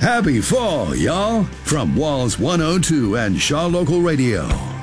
Happy fall, y'all, from Walls 102 and Shaw Local Radio.